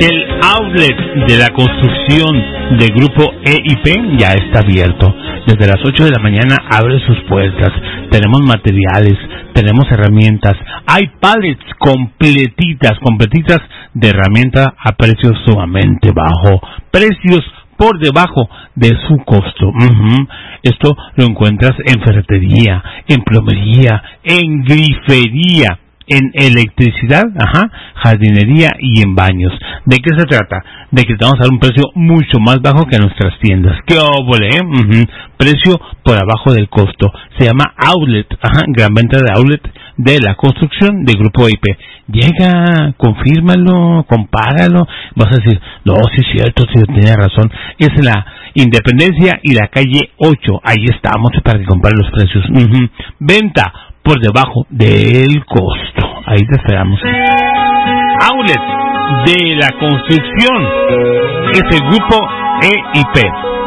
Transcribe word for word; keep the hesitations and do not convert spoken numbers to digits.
que el outlet de la construcción del grupo E y P ya está abierto. Desde las ocho de la mañana abre sus puertas. Tenemos materiales, tenemos herramientas. Hay pallets completitas, completitas de herramienta a precios sumamente bajo. Precios por debajo de su costo. Uh-huh. Esto lo encuentras en ferretería, en plomería, en grifería, en electricidad, ajá, jardinería y en baños. ¿De qué se trata? De que te vamos a dar un precio mucho más bajo que en nuestras tiendas. ¡Qué óvole, eh! Uh-huh. Precio por abajo del costo. Se llama Outlet, ajá, gran venta de outlet de la construcción de Grupo E y P. Llega, confírmalo, compáralo. Vas a decir, no, sí es cierto, sí tiene razón. Es la Independencia y la calle ocho. Ahí estamos para que comparen los precios. Uh-huh. Venta por debajo del costo. Ahí te esperamos. Outlet de la construcción es el Grupo E y P.